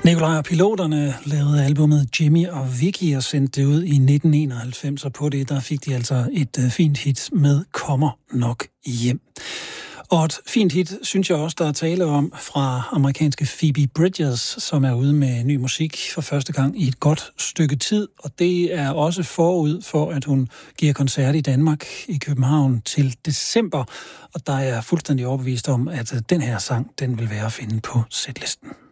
Nikolaj og Piloterne lavede albumet Jimmy og Vicky og sendte det ud i 1991, og på det der fik de altså et fint hit med Kommer nok hjem. Og et fint hit, synes jeg også, der er tale om fra amerikanske Phoebe Bridgers, som er ude med ny musik for første gang i et godt stykke tid. Og det er også forud for, at hun giver koncert i Danmark i København til december. Og der er jeg fuldstændig overbevist om, at den her sang, den vil være at finde på setlisten.